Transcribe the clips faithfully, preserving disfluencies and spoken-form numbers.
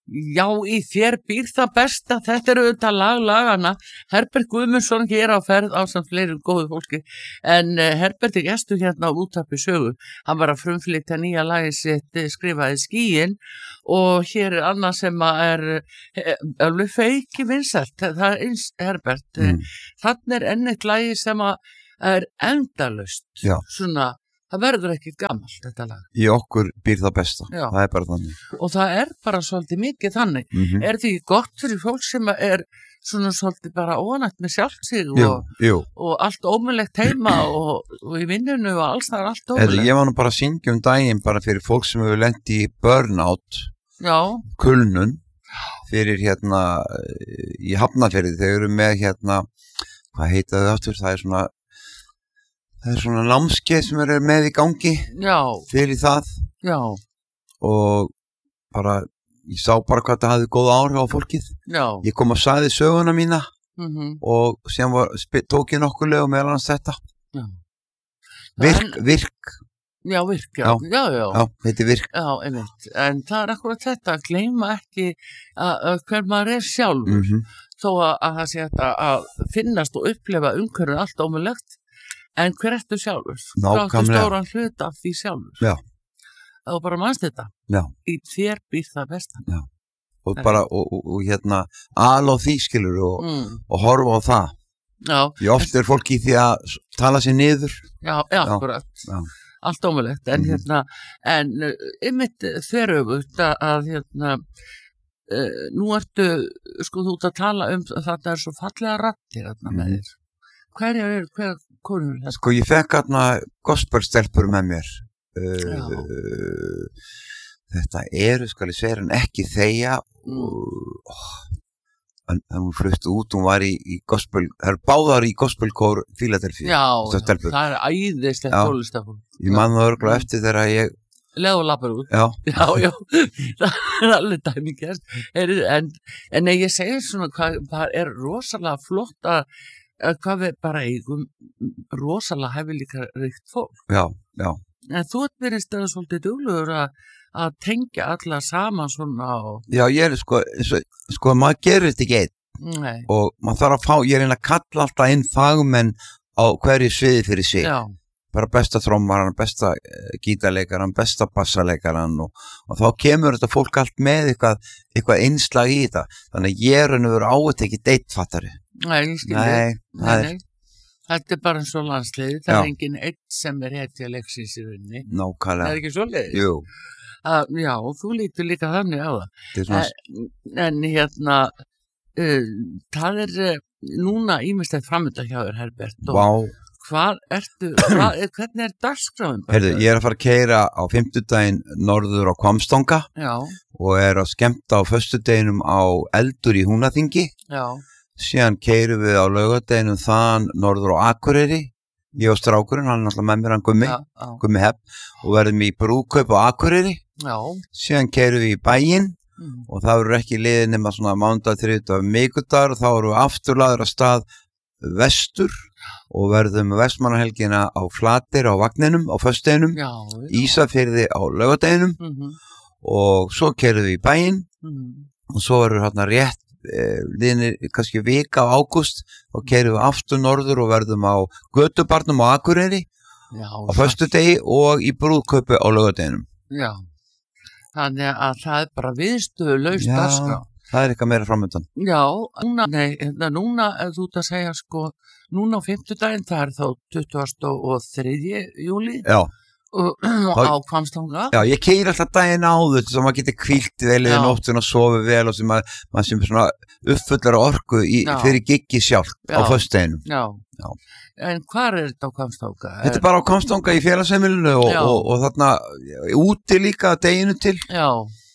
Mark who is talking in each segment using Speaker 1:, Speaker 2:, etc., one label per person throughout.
Speaker 1: Já, í þér býr það besta, þetta eru auðvitað lag lagana. Herbert Guðmundsson hér á ferð ásamt fleiri góðu fólki, en uh, Herbert er gestur hérna á Útvarpi Sögu. Hann var að frumflytja nýja lagi sitt, skrifaði Skýin, og hér er annað sem að er alveg feiki vinsælt. Það er eins, Herbert, mm. þannig er enn eitt lagi sem að er endalaust,
Speaker 2: Já.
Speaker 1: Svona. Það verður ekki gamalt, þetta lag.
Speaker 2: Í okkur býr það besta.
Speaker 1: Já.
Speaker 2: Það er bara þannig.
Speaker 1: Og það er bara svolítið mikið þannig.
Speaker 2: Mm-hmm.
Speaker 1: Er því gott fyrir fólk sem er svona svolítið bara óanætt með sjálft sig
Speaker 2: jú,
Speaker 1: og,
Speaker 2: jú.
Speaker 1: og allt ómulegt heima og, og í vinnunu og alls það er allt ómulegt.
Speaker 2: Ég var nú bara að syngja um daginn bara fyrir fólk sem hefur lent í burnout,
Speaker 1: Já.
Speaker 2: kulnun, fyrir hérna í Hafnarfirði. Þau eru með hérna, hvað heita þau aftur? Það er svona Það er svona námskeið sem eru með í gangi
Speaker 1: Já.
Speaker 2: fyrir það
Speaker 1: Já.
Speaker 2: og bara, ég sá bara hvað það hafði góð áhrif á fólkið.
Speaker 1: Já.
Speaker 2: Ég kom að sagði söguna mína
Speaker 1: mm-hmm.
Speaker 2: og sem var, tók ég nokkuð lög og meðal hans þetta.
Speaker 1: Já.
Speaker 2: Virk,
Speaker 1: en,
Speaker 2: virk.
Speaker 1: Já, virk, já. Já, já. Já,
Speaker 2: já þetta er virk.
Speaker 1: Já, einmitt. En það er akkurat þetta, að gleyma ekki að, að hver maður er sjálfur,
Speaker 2: mm-hmm. þó
Speaker 1: að, að það sé þetta að finnast og upplefa umhverfið allt ómulegt. En hver ertu sjálfur?
Speaker 2: Nákvæmlega.
Speaker 1: Þú stóran hlut af því sjálfur.
Speaker 2: Já.
Speaker 1: Það var bara mannst þetta.
Speaker 2: Já.
Speaker 1: Í þér býr það besta.
Speaker 2: Já. Og bara, og, og, og hérna, al á því skilur og,
Speaker 1: mm.
Speaker 2: og horfa á það.
Speaker 1: Já.
Speaker 2: Ég oft er fólk í því að tala sér niður.
Speaker 1: Já, já, akkurat. Já. Allt ómulegt. En mm. hérna, en einmitt þveröfugt að, að hérna, uh, nú ertu, sko, þú ert að tala um þetta er svo fallega rattir þarna mm. með þér. Hverja er, hver konur þetta?
Speaker 2: Sko, ég fekk hérna gospelstelpur með mér. Uh, þetta eru, skal ég segja, en ekki þegja. Mm. Og, en hún flutti út, hún var í, í gospel, það er báðar í gospelkór Fíladelfíu.
Speaker 1: Já, það, það er æðislegt tólistafn.
Speaker 2: Ég man það örgulega eftir þegar ég...
Speaker 1: Leð og lappar út.
Speaker 2: Já.
Speaker 1: Já, já, það er alveg dæmigert. En, en ég segir svona, hvað, það er rosalega flott að hvað við bara eigum rosalega hefur líka ríkt fólk.
Speaker 2: Já, já.
Speaker 1: En þú ert verið stöðu svolítið duglegur að, að tengja alla saman svona og...
Speaker 2: Já, ég er sko, sko, maður gerir þetta ekki einn.
Speaker 1: Nei.
Speaker 2: Og maður þarf að fá, ég er einn að kalla alltaf inn fagmenn á hverju sviði fyrir sig.
Speaker 1: Já.
Speaker 2: Bara besta trommaran, besta gítarleikaran, besta bassaleikaran og, og þá kemur þetta fólk allt með eitthvað, eitthvað einslag í þetta. Þannig að ég er raun og veru á þetta ekki deittfattari.
Speaker 1: Nei, ég skilji.
Speaker 2: Nei, það er...
Speaker 1: Þetta er bara eins og landsliði, það já. Er enginn eitt sem er hetja leiksins í rauninni.
Speaker 2: Nákvæmlega.
Speaker 1: Það er ekki svoleiðis.
Speaker 2: Jú.
Speaker 1: Uh, já, þú lítur líka þannig á það.
Speaker 2: Svona...
Speaker 1: En, en hérna, uh, það er uh, núna ímislegt framönda hjá þér, Herbert.
Speaker 2: Vá. Wow.
Speaker 1: Hvað ertu, hvað, hvernig er dagskráin?
Speaker 2: Heyrðu, ég er að fara að keyra á fimmtudaginn norður á Hvammstanga.
Speaker 1: Já.
Speaker 2: Og er að skemmta á föstudeginum á Eldur í Húnaþingi.
Speaker 1: Já.
Speaker 2: Síðan keyrum við á laugardeginum þann norður á Akureyri. Ég og strákurinn, hann er náttúrulega með mér, hann Gummi,
Speaker 1: já, já.
Speaker 2: Gummi Hepp. Og verðum í brúðkaup á Akureyri.
Speaker 1: Já.
Speaker 2: Síðan keyrum við í bæinn. Mm. Og það verður ekki liðið nema svona mánudag, þriðjudag, miðvikudagur og þá erum við afturlaður að stað vestur og verðum Vestmannahelgina á Flateyri á vagninum á föstudeginum, Ísafirði á laugardeginum
Speaker 1: mm-hmm.
Speaker 2: og svo keyrum við í bæinn
Speaker 1: mm.
Speaker 2: og svo verður hérna rétt eh, liðinir kannski vika á ágúst og keyrum við aftur norður og verðum á Götubarnum á Akureyri
Speaker 1: Já,
Speaker 2: á föstudegi og í brúðkaupi á laugardeginum.
Speaker 1: Já, þannig að það er bara viðstöðulaust dagskrá.
Speaker 2: Það er eitthvað meira framöndan.
Speaker 1: Já, núna, nei, núna, þú ert að segja sko, núna á fimmtudaginn, það er þá tuttugasta og þriðja júlí.
Speaker 2: Já.
Speaker 1: Og, og á Hvammstanga.
Speaker 2: Já, ég keyri alltaf daginn áður sem maður getur hvílt vel í nóttun og sofi vel og sem maður, maður sem svona uppfullar orku í, fyrir giggi sjálf á föstudeginum.
Speaker 1: Já.
Speaker 2: Já.
Speaker 1: En hvar er þetta á Hvammstanga?
Speaker 2: Þetta er bara á Hvammstanga í félagsheimilinu og, og, og þarna úti líka deginu til.
Speaker 1: Já.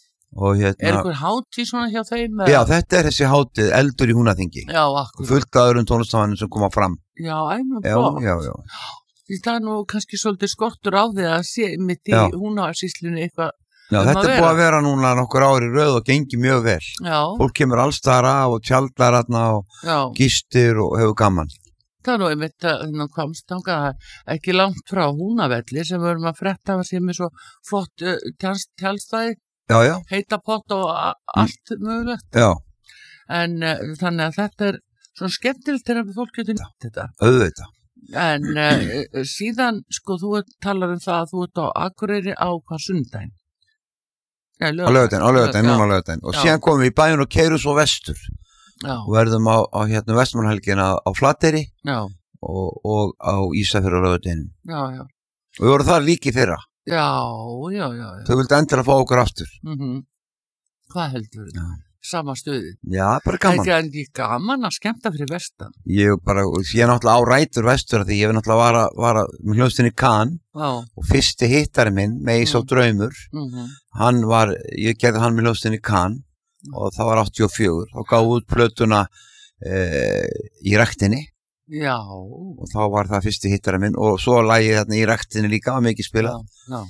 Speaker 2: Og hérna,
Speaker 1: er einhver hátíð svona hjá þeim?
Speaker 2: Já, þetta er þessi hátíð Eldur í Húnaþingi.
Speaker 1: Já, akkurat.
Speaker 2: Fullt af öðrum tónlistamanum sem koma fram.
Speaker 1: Já, æmum
Speaker 2: flott. Já, já, já.
Speaker 1: Því það er nú kannski svolítið skortur á því að sé mitt í Húnavatnssýslunni eitthvað.
Speaker 2: Já, um þetta er búið að vera núna nokkur ári röð og gengi mjög vel.
Speaker 1: Já.
Speaker 2: Fólk kemur alls staðar af og tjaldar þarna og já. Gistir og hefur gaman.
Speaker 1: Það er nú einmitt að Hvammstanga ekki langt frá Húnavelli sem við erum að fretta að sé með svo flott uh, tjaldstæði.
Speaker 2: Já, já.
Speaker 1: Heita pott og a- allt mögulegt.
Speaker 2: Já,
Speaker 1: En uh, þannig að þetta er svona skemmtilegt þegar fólk getur nýtt þetta.
Speaker 2: auðvitað.
Speaker 1: En uh, síðan, sko, þú ert- talar um það að þú ert á Akureyri á hvað sundaginn? Nei,
Speaker 2: Á laugardaginn, á laugardaginn, núna á
Speaker 1: Já,
Speaker 2: laugardaginn. Og
Speaker 1: Já.
Speaker 2: síðan komum við í bæinn og keyrum svo vestur
Speaker 1: já,
Speaker 2: og verðum á, á hérna Vestmannhelgina á Flateyri
Speaker 1: já,
Speaker 2: og, og á Ísafjörður á laugardaginn.
Speaker 1: já, já.
Speaker 2: Og við vorum þar líki fyrra.
Speaker 1: Já, já, já, já.
Speaker 2: Þau vildi endilega fá okkur aftur.
Speaker 1: Mm Hvað heldur
Speaker 2: Já.
Speaker 1: Sama stöði.
Speaker 2: Já, bara gaman.
Speaker 1: Ekki að ekki gaman að skemmta fyrir vestan.
Speaker 2: Ég bara, ég er náttúrulega á rætur vestur af því ég hef náttúrulega var að, var að með hljóðstinni Kann
Speaker 1: Já.
Speaker 2: og fyrsti hittari minn, með Ísá
Speaker 1: Mm.
Speaker 2: Draumur,
Speaker 1: Mm
Speaker 2: hann var, ég gerði hann með hljóðstinni Kann og það var áttatíu og fjögur og gáði út plötuna e, í ræktinni
Speaker 1: Já.
Speaker 2: og þá var það fyrsti hittari minn og svo lagið þarna í ræktinni líka, var mikið spilað.
Speaker 1: Já, já.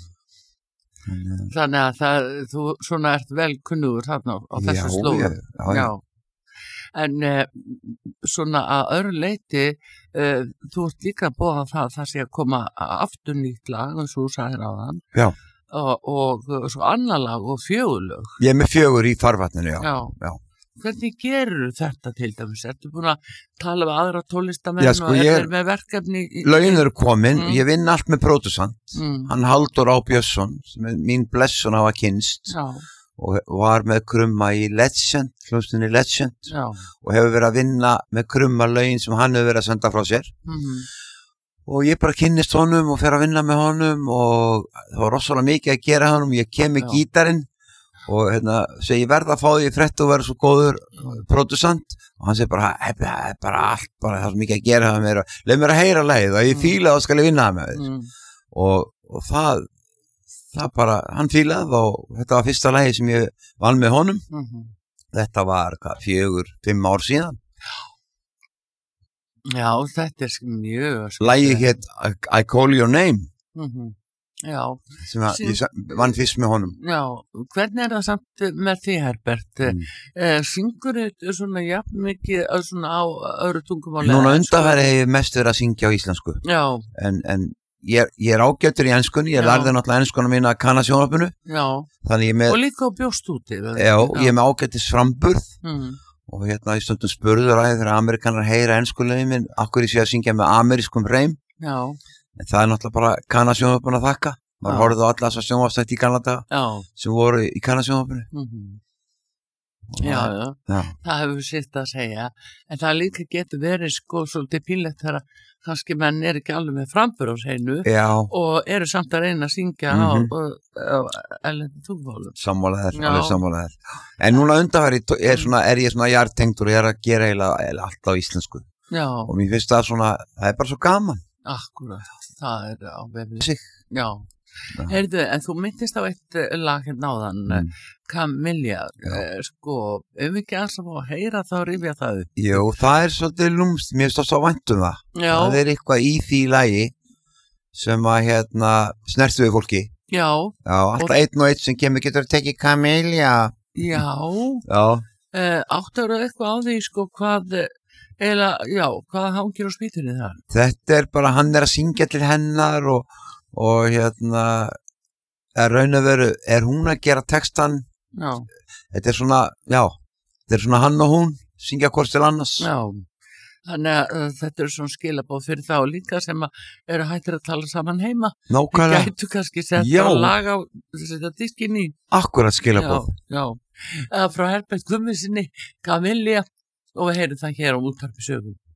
Speaker 1: Þannig að það, þú svona ert vel kunnugur þarna á, á þessu
Speaker 2: Já,
Speaker 1: slóðu.
Speaker 2: já, já, já.
Speaker 1: En eh, svona að öðru leiti, eh, þú ert líka að bóða það að það sé að koma aftur nýtt lag, eins og þú sagðir áðan,
Speaker 2: Já,
Speaker 1: og, og svo annar lag og fjögurlög.
Speaker 2: ég er með fjögur í farvatninu, já.
Speaker 1: Já.
Speaker 2: Já.
Speaker 1: Hvernig gerur þetta til dæmis? Ertu búin að tala við aðra tólistamenn
Speaker 2: Já, sko,
Speaker 1: og
Speaker 2: ég
Speaker 1: er
Speaker 2: er-
Speaker 1: með verkefni? í-
Speaker 2: Lögin eru komin,
Speaker 1: Mm.
Speaker 2: ég vinn allt með pródusant,
Speaker 1: Mm.
Speaker 2: hann Halldór Á Björnsson, sem er mín blessun hafa kynst
Speaker 1: Já,
Speaker 2: og var með krumma í Legend, hljóðstinni Legend
Speaker 1: já.
Speaker 2: og hefur verið að vinna með krumma lögin sem hann hefur verið að senda frá sér
Speaker 1: Mm.
Speaker 2: og ég bara kynnist honum og fer að vinna með honum og það var rosalega mikið að gera honum, ég kem með
Speaker 1: Já.
Speaker 2: gítarinn og hérna, segi ég verð að fá því í frétt og verð svo góður pródusant og hann segi bara, "Hey, það er bara allt bara það er svo mikið að gera það mér leið mér að heyra lagið og ef ég
Speaker 1: Mm.
Speaker 2: fíla þá skal ég vinna það með þér
Speaker 1: Mm.
Speaker 2: og, og það það bara, hann fílað og þetta var fyrsta lagið sem ég vann með honum
Speaker 1: Mm.
Speaker 2: þetta var hvað, fjögur, fimm ár síðan
Speaker 1: Já, þetta er mjög
Speaker 2: lagið hétt I, I Call Your Name
Speaker 1: Mm. Já,
Speaker 2: sem að,
Speaker 1: Sí.
Speaker 2: ég sa- vann fyrst með honum
Speaker 1: já, hvernig er það samt með því, Herbert?
Speaker 2: Mm.
Speaker 1: Eh, syngur þetta svona jafn mikið eh, svona á öðru tungumáli?
Speaker 2: núna
Speaker 1: ensku?
Speaker 2: undanfæri hef ég mest verið að syngja á íslensku
Speaker 1: Já,
Speaker 2: en, en ég, ég er ágættur í enskunni ég
Speaker 1: Já.
Speaker 2: lærði náttúrulega enskuna mína að kanna sjónvarpinu
Speaker 1: já,
Speaker 2: þannig ég er með,
Speaker 1: og líka á bjóst úti.
Speaker 2: já, ég er með ágættis framburð
Speaker 1: Mm.
Speaker 2: og hérna ég stundum spurður að þegar amerikanar heyra enskulegin minn akkur ég sé að syngja með amerískum reym
Speaker 1: Já,
Speaker 2: en það er náttúrulega bara kanna sjónvarpinu að þakka maður
Speaker 1: Já.
Speaker 2: horfði á alla þessar sjónvarpstætti í Kanada
Speaker 1: já,
Speaker 2: sem voru í kanna sjónvarpinu
Speaker 1: mm já, já,
Speaker 2: já,
Speaker 1: það hefur sitt að segja, en það líka getur verið sko svolítið pínlegt þegar kannski menn er ekki alveg með frambur á seinu
Speaker 2: já
Speaker 1: og eru samt að reyna að syngja
Speaker 2: Mhm.
Speaker 1: á, á, á ellendi tungumálum.
Speaker 2: sammálaðir,
Speaker 1: Já.
Speaker 2: alveg sammálaðir en núna undanfæri er, svona, er ég svona jartengdur og ég er að gera eiginlega eiginlega allt á íslensku
Speaker 1: Já,
Speaker 2: og mér finnst það svona, það er bara svo gaman
Speaker 1: akkurat, það er á vefni.
Speaker 2: sig
Speaker 1: Já,
Speaker 2: Já.
Speaker 1: heyrðu, en þú myndist á eitt eh, lag hérna áðan,
Speaker 2: Mm.
Speaker 1: Kamilja,
Speaker 2: Já.
Speaker 1: eh, sko, ef ekki alls að fá að heyra þá rifja það upp.
Speaker 2: Jú, það er svolítið lúmst, mér finnst það svo vænt um það
Speaker 1: Já,
Speaker 2: það er eitthvað í því lagi sem að hérna snertu við fólki
Speaker 1: já,
Speaker 2: já, alltaf einn og einn sem kemur getur að tekið Kamilja
Speaker 1: já,
Speaker 2: já,
Speaker 1: eh, áttur eitthvað á því, sko, hvað, eða, já, hvað hangir á spýtunni þar?
Speaker 2: þetta er bara, hann er að syngja til hennar og, og hérna er raun að veru, er hún að gera textan
Speaker 1: Já,
Speaker 2: þetta er svona, já þetta er svona hann og hún, syngja hvort til annars
Speaker 1: já, þannig að uh, þetta er svona skilabóð fyrir þá líka sem að eru hættir að tala saman heima. Við
Speaker 2: nákvæmlega,
Speaker 1: gætu kannski sett
Speaker 2: Já.
Speaker 1: að laga þetta diskin í.
Speaker 2: akkurat
Speaker 1: Já,
Speaker 2: skilabóð
Speaker 1: já. Uh, frá Herbert Gummisinni, Kamilja, og við heyrum það hér á útvarpi sögum.